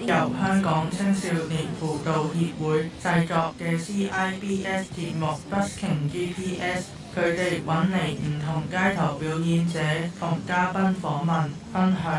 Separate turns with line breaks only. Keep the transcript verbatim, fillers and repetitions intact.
由香港青少年輔導協會製作嘅 C I B S 節目 Busking G P S， 佢哋揾嚟唔同街頭表演者同嘉賓訪問分享